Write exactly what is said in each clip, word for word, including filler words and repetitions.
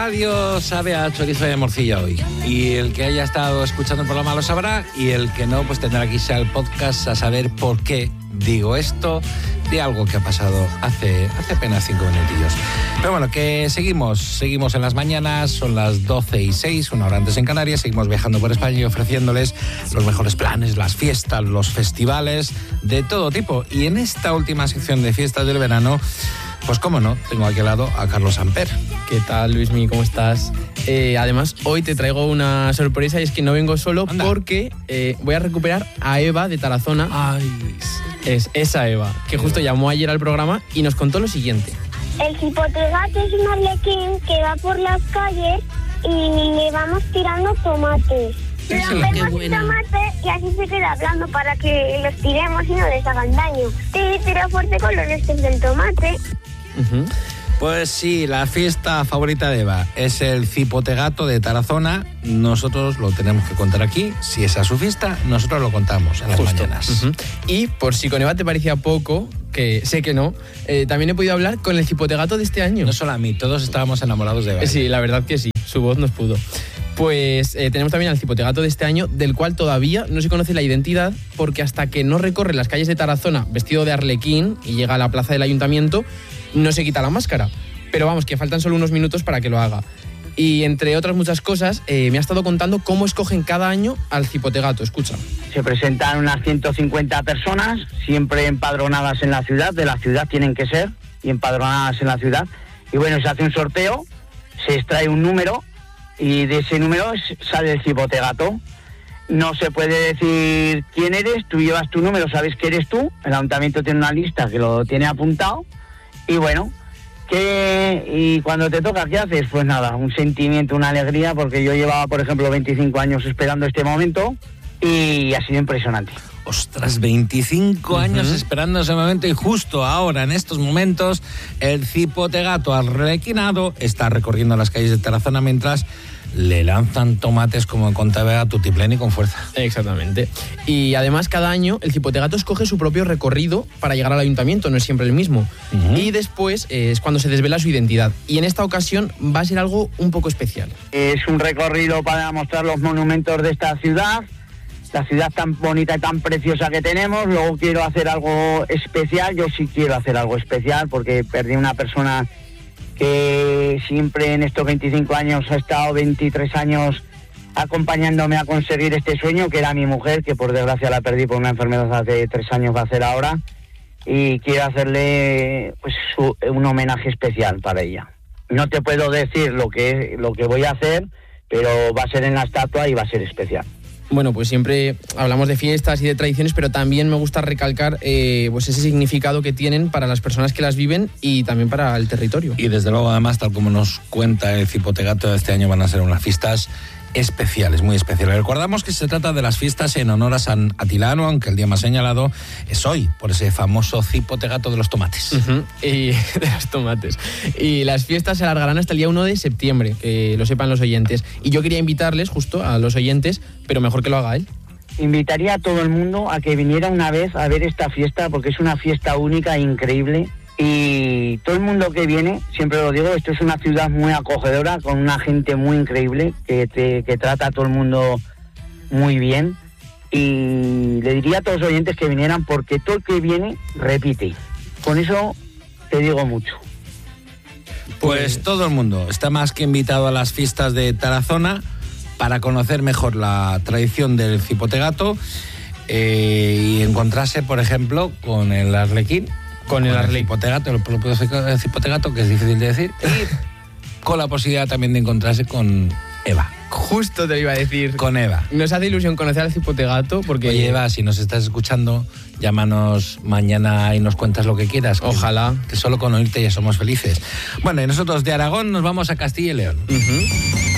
radio sabe a chorizo de morcilla hoy. Y el que haya estado escuchando el programa lo sabrá, y el que no, pues tendrá que irse al podcast a saber por qué digo esto de algo que ha pasado hace, hace apenas cinco minutillos. Pero bueno, que seguimos, seguimos en las mañanas, son las doce y seis, una hora antes en Canarias, seguimos viajando por España y ofreciéndoles los mejores planes, las fiestas, los festivales, de todo tipo. Y en esta última sección de fiestas del verano, pues cómo no, tengo aquí al lado a Carlos Amper. ¿Qué tal, Luismi? ¿Cómo estás? Eh, además, hoy te traigo una sorpresa, y es que no vengo solo. Anda. porque eh, voy a recuperar a Eva de Tarazona. Ay, es esa Eva, que justo llamó ayer al programa y nos contó lo siguiente. El cipotegato es un arlequín que va por las calles y le vamos tirando tomates. Le rompemos el tomate y así se queda hablando para que los tiremos y no les hagan daño. Sí, tira fuerte con los restos del tomate. Uh-huh. Pues sí, la fiesta favorita de Eva es el cipotegato de Tarazona. Nosotros lo tenemos que contar aquí. Si es a su fiesta, nosotros lo contamos en las Justo. mañanas. Uh-huh. Y por si con Eva te parecía poco, que sé que no, eh, también he podido hablar con el cipotegato de este año. No solo a mí, todos estábamos enamorados de Eva. Eh, sí, la verdad que sí, su voz nos pudo. Pues eh, tenemos también al cipotegato de este año, del cual todavía no se conoce la identidad, porque hasta que no recorre las calles de Tarazona vestido de arlequín y llega a la plaza del ayuntamiento, no se quita la máscara. Pero vamos, que faltan solo unos minutos para que lo haga. Y entre otras muchas cosas, eh, me ha estado contando cómo escogen cada año al cipotegato. Escucha. Se presentan unas ciento cincuenta personas, siempre empadronadas en la ciudad, de la ciudad tienen que ser, y empadronadas en la ciudad. Y bueno, se hace un sorteo, se extrae un número, y de ese número sale el cipotegato. No se puede decir quién eres, tú llevas tu número, sabes que eres tú, el ayuntamiento tiene una lista que lo tiene apuntado, y bueno, que y cuando te toca, ¿qué haces? Pues nada, un sentimiento, una alegría, porque yo llevaba, por ejemplo, veinticinco años esperando este momento, y ha sido impresionante. Ostras, veinticinco uh-huh. años esperando ese momento, y justo ahora, en estos momentos, el cipotegato arlequinado está recorriendo las calles de Tarazona mientras le lanzan tomates como en Contavega, tutiplén y con fuerza. Exactamente. Y además, cada año el cipotegato escoge su propio recorrido para llegar al ayuntamiento, no es siempre el mismo. Uh-huh. Y después eh, es cuando se desvela su identidad. Y en esta ocasión va a ser algo un poco especial. Es un recorrido para mostrar los monumentos de esta ciudad, la ciudad tan bonita y tan preciosa que tenemos. Luego quiero hacer algo especial, yo sí quiero hacer algo especial, porque perdí una persona que siempre en estos veinticinco años ha estado veintitrés años acompañándome a conseguir este sueño, que era mi mujer, que por desgracia la perdí por una enfermedad hace tres años, va a ser ahora, y quiero hacerle pues su, un homenaje especial para ella. No te puedo decir lo que, lo que voy a hacer, pero va a ser en la estatua y va a ser especial. Bueno, pues siempre hablamos de fiestas y de tradiciones, pero también me gusta recalcar eh, pues ese significado que tienen para las personas que las viven y también para el territorio. Y desde luego, además, tal como nos cuenta el cipotegato, este año van a ser unas fiestas especiales, muy especiales. Recordamos que se trata de las fiestas en honor a San Atilano, aunque el día más señalado es hoy, por ese famoso cipotegato de los tomates. Uh-huh. Y de los tomates. Y las fiestas se alargarán hasta el día uno de septiembre, que lo sepan los oyentes. Y yo quería invitarles justo a los oyentes, pero mejor que lo haga él. Invitaría a todo el mundo a que viniera una vez a ver esta fiesta, porque es una fiesta única e increíble. Y todo el mundo que viene, siempre lo digo, esto es una ciudad muy acogedora, con una gente muy increíble, que, te, que trata a todo el mundo muy bien. Y le diría a todos los oyentes que vinieran, porque todo el que viene repite. Con eso te digo mucho. Pues todo el mundo está más que invitado a las fiestas de Tarazona para conocer mejor la tradición del cipotegato eh, y encontrarse, por ejemplo, con el arlequín. Con el, el cipotegato, el propio cipotegato, que es difícil de decir, y con la posibilidad también de encontrarse con Eva. Justo te lo iba a decir. Con Eva. Nos hace ilusión conocer al cipotegato porque... Oye, Eva, si nos estás escuchando, llámanos mañana y nos cuentas lo que quieras. Que, Ojalá. Que solo con oírte ya somos felices. Bueno, y nosotros de Aragón nos vamos a Castilla y León. Uh-huh.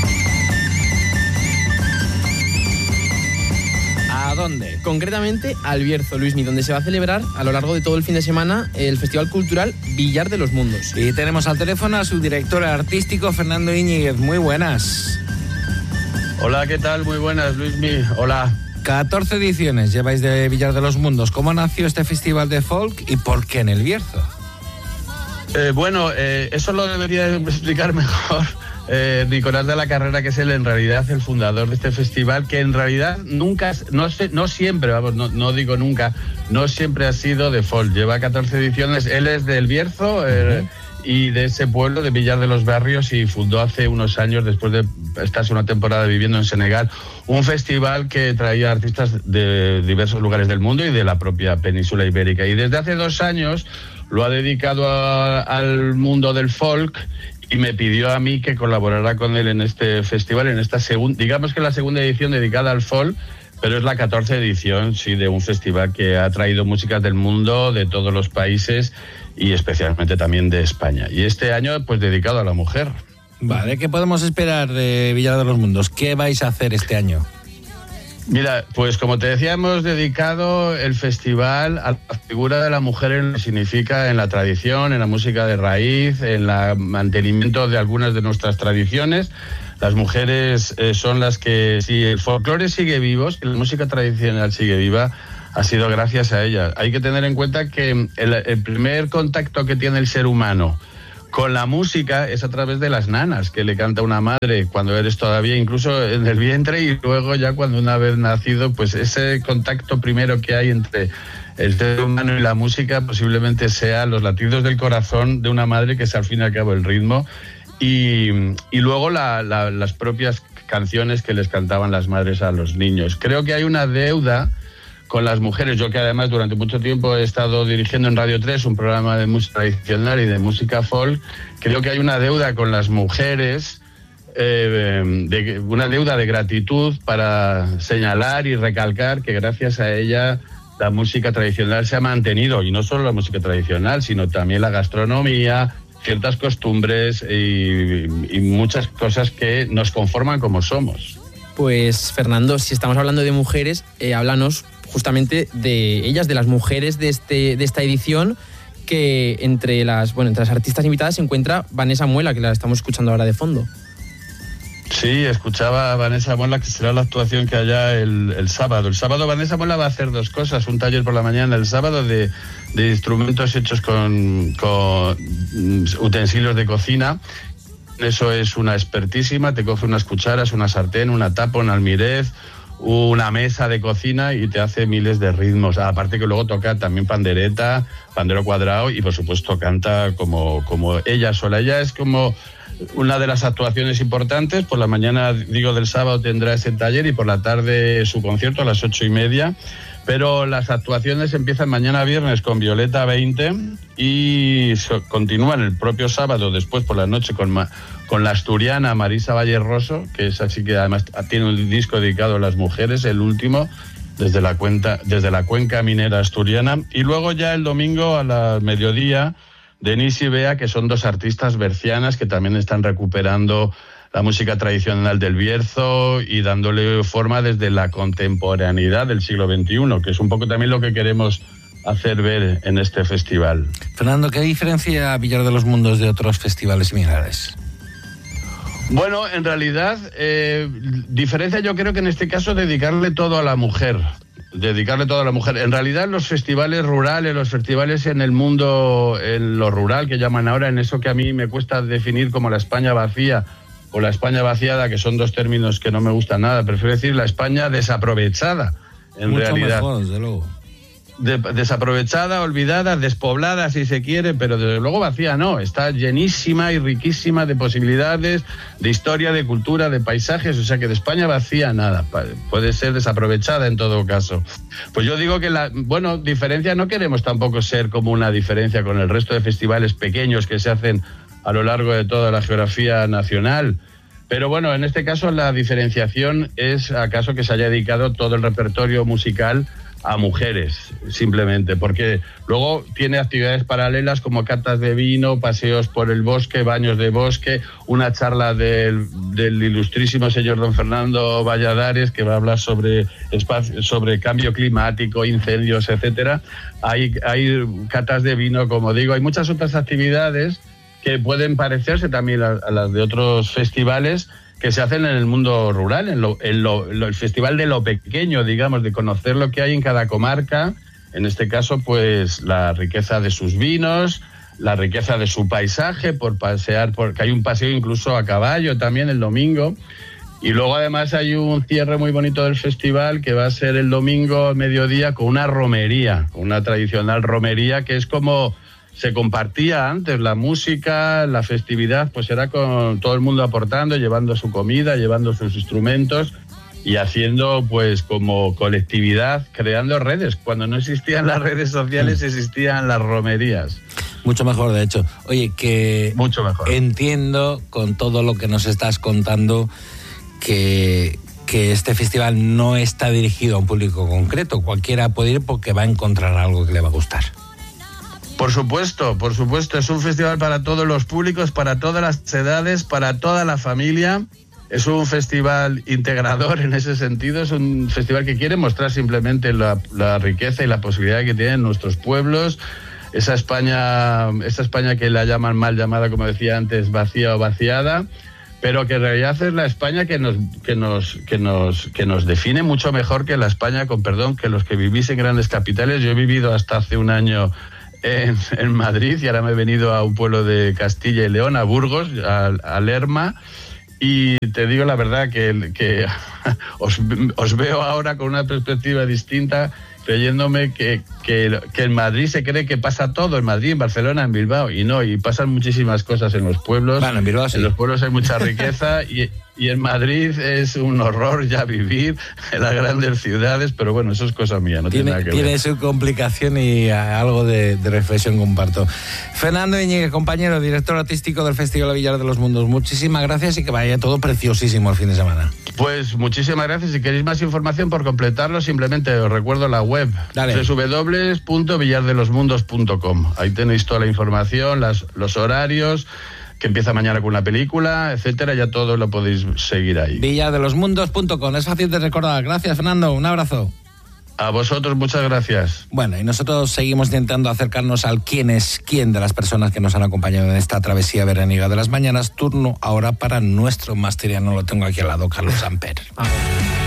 ¿A dónde? Concretamente al Bierzo, Luismi, donde se va a celebrar a lo largo de todo el fin de semana el Festival Cultural Villar de los Mundos. Y tenemos al teléfono a su director artístico, Fernando Íñiguez. Muy buenas. Hola, ¿qué tal? Muy buenas, Luismi. Hola. catorce ediciones lleváis de Villar de los Mundos. ¿Cómo nació este festival de folk y por qué en el Bierzo? Eh, bueno, eh, eso lo debería explicar mejor eh, Nicolás de la Carrera, que es el, en realidad el fundador de este festival, que en realidad nunca, no, sé, no siempre, vamos, no, no digo nunca, no siempre ha sido de folk. Lleva catorce ediciones, él es del Bierzo, eh, uh-huh. y de ese pueblo de Villar de los Barrios, y fundó hace unos años, después de estarse una temporada viviendo en Senegal, un festival que traía artistas de diversos lugares del mundo y de la propia península ibérica. Y desde hace dos años lo ha dedicado a, al mundo del folk, y me pidió a mí que colaborara con él en este festival, en esta segunda, digamos que la segunda edición dedicada al folk, pero es la catorce edición, sí, de un festival que ha traído músicas del mundo, de todos los países, y especialmente también de España. Y este año, pues, dedicado a la mujer. Vale, ¿qué podemos esperar de Villar de los Mundos? ¿Qué vais a hacer este año? Mira, pues como te decía, hemos dedicado el festival a la figura de la mujer en lo que significa en la tradición, en la música de raíz, en el mantenimiento de algunas de nuestras tradiciones. Las mujeres eh, son las que, si el folclore sigue vivo, si la música tradicional sigue viva, ha sido gracias a ellas. Hay que tener en cuenta que el, el primer contacto que tiene el ser humano con la música es a través de las nanas, que le canta una madre cuando eres todavía incluso en el vientre, y luego ya cuando una vez nacido, pues ese contacto primero que hay entre el ser humano y la música posiblemente sea los latidos del corazón de una madre, que es al fin y al cabo el ritmo, y, y luego la, la, las propias canciones que les cantaban las madres a los niños. Creo que hay una deuda con las mujeres. Yo, que además durante mucho tiempo he estado dirigiendo en Radio tres un programa de música tradicional y de música folk, creo que hay una deuda con las mujeres, eh, de, una deuda de gratitud para señalar y recalcar que gracias a ella la música tradicional se ha mantenido, y no solo la música tradicional, sino también la gastronomía, ciertas costumbres y, y muchas cosas que nos conforman como somos. Pues, Fernando, si estamos hablando de mujeres, eh, háblanos justamente de ellas, de las mujeres de este de esta edición, que entre las bueno entre las artistas invitadas se encuentra Vanessa Muela, que la estamos escuchando ahora de fondo. Sí, escuchaba a Vanessa Muela, que será la actuación que haya el, el sábado. El sábado Vanessa Muela va a hacer dos cosas: un taller por la mañana el sábado de, de instrumentos hechos con, con utensilios de cocina. Eso es una expertísima, te coge unas cucharas, una sartén, una tapa, un almirez, una mesa de cocina, y te hace miles de ritmos. Aparte que luego toca también pandereta, pandero cuadrado, y por supuesto canta como, como ella sola. Ella es como una de las actuaciones importantes. Por la mañana, digo, del sábado tendrá ese taller, y por la tarde su concierto a las ocho y media. Pero las actuaciones empiezan mañana viernes con Violeta veinte y so, continúan el propio sábado después por la noche con, ma, con la asturiana Marisa Valleroso, que es así, que además tiene un disco dedicado a las mujeres, el último, desde la, cuenta, desde la cuenca minera asturiana. Y luego ya el domingo a la mediodía, Denise y Bea, que son dos artistas bercianas que también están recuperando la música tradicional del Bierzo y dándole forma desde la contemporaneidad del siglo veintiuno, que es un poco también lo que queremos hacer ver en este festival. Fernando, ¿qué diferencia Villar de los Mundos de otros festivales similares? Bueno, en realidad, eh, diferencia yo creo que en este caso dedicarle todo a la mujer. Dedicarle todo a la mujer. En realidad los festivales rurales, los festivales en el mundo, en lo rural que llaman ahora, en eso que a mí me cuesta definir como la España vacía o la España vaciada, que son dos términos que no me gustan nada, prefiero decir la España desaprovechada, en Mucho realidad. Mejor, desde luego. De, desaprovechada, olvidada, despoblada si se quiere, pero desde luego vacía no, está llenísima y riquísima de posibilidades, de historia, de cultura, de paisajes, o sea que de España vacía nada, puede ser desaprovechada en todo caso. Pues yo digo que la, bueno, diferencia no queremos tampoco ser como una diferencia con el resto de festivales pequeños que se hacen a lo largo de toda la geografía nacional. Pero bueno, en este caso la diferenciación es acaso que se haya dedicado todo el repertorio musical a mujeres, simplemente, porque luego tiene actividades paralelas como catas de vino, paseos por el bosque, baños de bosque, una charla del, del ilustrísimo señor don Fernando Valladares, que va a hablar sobre espacio, sobre cambio climático, incendios, etcétera. Hay, hay catas de vino, como digo, hay muchas otras actividades que pueden parecerse también a, a las de otros festivales que se hacen en el mundo rural, en, lo, en lo, lo, el festival de lo pequeño, digamos, de conocer lo que hay en cada comarca, en este caso, pues la riqueza de sus vinos, la riqueza de su paisaje, por pasear, porque hay un paseo incluso a caballo también el domingo. Y luego además hay un cierre muy bonito del festival que va a ser el domingo al mediodía con una romería, una tradicional romería que es como se compartía antes, la música, la festividad, pues era con todo el mundo aportando, llevando su comida, llevando sus instrumentos y haciendo pues como colectividad, creando redes. Cuando no existían las redes sociales existían las romerías. Mucho mejor, de hecho. Oye, que Mucho mejor. Entiendo con todo lo que nos estás contando que, que este festival no está dirigido a un público concreto. Cualquiera puede ir porque va a encontrar algo que le va a gustar. Por supuesto, por supuesto. Es un festival para todos los públicos, para todas las edades, para toda la familia. Es un festival integrador en ese sentido. Es un festival que quiere mostrar simplemente la, la riqueza y la posibilidad que tienen nuestros pueblos. Esa España, esa España que la llaman mal llamada, como decía antes, vacía o vaciada, pero que en realidad es la España que nos, que nos, que nos, que nos define mucho mejor que la España, con perdón, que los que vivís en grandes capitales. Yo he vivido hasta hace un año en, en Madrid y ahora me he venido a un pueblo de Castilla y León, a Burgos, a, a Lerma, y te digo la verdad que, que os, os veo ahora con una perspectiva distinta, creyéndome que, que, que en Madrid se cree que pasa todo, en Madrid, en Barcelona, en Bilbao, y no, y pasan muchísimas cosas en los pueblos. Bueno, en Bilbao sí. En los pueblos hay mucha riqueza y, y en Madrid es un horror ya vivir en las grandes ciudades, pero bueno, eso es cosa mía, no tiene, tiene nada que tiene ver. su complicación y algo de, de reflexión comparto. Fernando Íñiguez, compañero, director artístico del Festival Villar de los Mundos, muchísimas gracias y que vaya todo preciosísimo el fin de semana. Pues muchísimas gracias. Si queréis más información por completarlo, simplemente os recuerdo la web doble u doble u doble u punto villar de los mundos punto com. Ahí tenéis toda la información, las, los horarios, que empieza mañana con una película, etcétera. Ya todo lo podéis seguir ahí. villar de los mundos punto com. Es fácil de recordar. Gracias, Fernando. Un abrazo. A vosotros, muchas gracias. Bueno, y nosotros seguimos intentando acercarnos al quién es quién de las personas que nos han acompañado en esta travesía veraniega de las mañanas. Turno ahora para nuestro masteriano, lo tengo aquí al lado, Carlos Amper. Ah.